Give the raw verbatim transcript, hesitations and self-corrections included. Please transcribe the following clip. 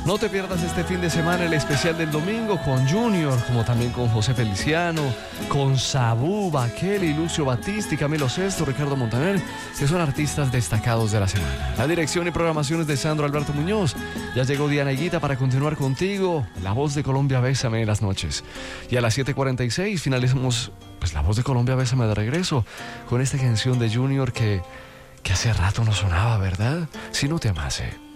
No te pierdas este fin de semana el especial del domingo con Junior, como también con José Feliciano, con Sabú, Bakeli, Lucio Battisti, Camilo Sesto, Ricardo Montaner, que son artistas destacados de la semana. La dirección y programaciones de Sandro Alberto Muñoz. Ya llegó Diana Higuita para continuar contigo. La Voz de Colombia, Bésame en las noches. Y a las siete cuarenta y seis finalizamos pues La Voz de Colombia, Bésame de regreso con esta canción de Junior que, que hace rato no sonaba, ¿verdad? Si no te amase.